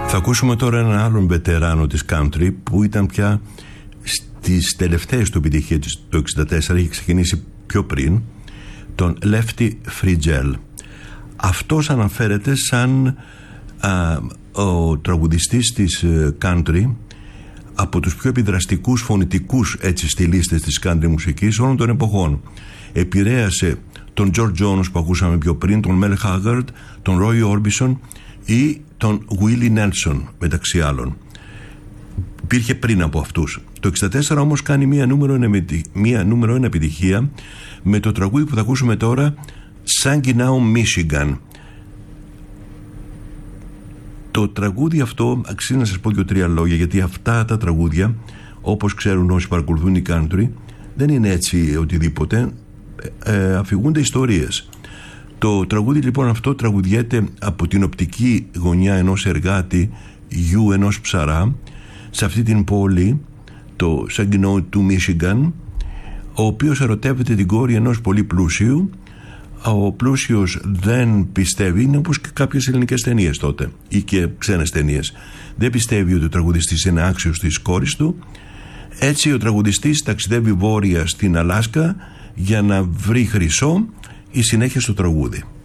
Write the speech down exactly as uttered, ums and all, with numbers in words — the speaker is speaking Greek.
Θα ακούσουμε τώρα έναν άλλον βετεράνο της country που ήταν πια στις τελευταίες του επιτυχίες το εξήντα τέσσερα, είχε ξεκινήσει πιο πριν, τον Lefty Frizzell. Αυτός αναφέρεται σαν α, ο τραγουδιστής της country, από τους πιο επιδραστικούς φωνητικούς έτσι στιλίστες της country μουσικής όλων των εποχών. Επηρέασε τον George Jones που ακούσαμε πιο πριν, τον Mel Haggard, τον Roy Orbison ή τον Willie Nelson μεταξύ άλλων. Υπήρχε πριν από αυτούς. Το εξήντα τέσσερα όμως κάνει μία νούμερο, μία νούμερο ένα επιτυχία με το τραγούδι που θα ακούσουμε τώρα, Saginaw, Michigan. Το τραγούδι αυτό αξίζει να σας πω δύο-τρία λόγια, γιατί αυτά τα τραγούδια, όπως ξέρουν όσοι παρακολουθούν η country, δεν είναι έτσι οτιδήποτε, ε, αφηγούνται ιστορίες. Το τραγούδι λοιπόν αυτό τραγουδιέται από την οπτική γωνιά ενός εργάτη, γιου ενός ψαρά, σε αυτή την πόλη, το Saginaw του Michigan, ο οποίος ερωτεύεται την κόρη ενός πολύ πλούσιου. Ο πλούσιος δεν πιστεύει, είναι όπως και κάποιες ελληνικές ταινίες τότε ή και ξένες ταινίες, δεν πιστεύει ότι ο τραγουδιστής είναι άξιος της κόρης του. Έτσι ο τραγουδιστής ταξιδεύει βόρεια στην Αλάσκα για να βρει χρυσό. Η συνέχεια στο τραγούδι.